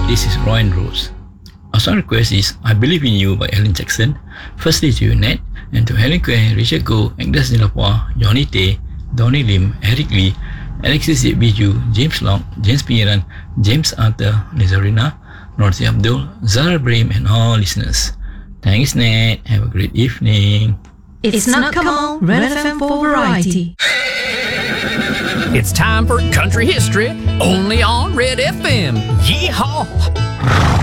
This is Ryan Rose. Our song request is I Believe in You by Alan Jackson. Firstly to you, Ned, and to Helen Quay, Richard Goh, Agnes Nilapua, Johnny Tay, Donny Lim, Eric Lee, Alexis Biju, James Long, James Pinyeran, James Arthur, Lizarina, Northi Abdul, Zara Brahim, and all listeners. Thanks, Ned. Have a great evening. It's not Kamal, Red FM for variety. It's time for country history, only on Red FM. Yeehaw!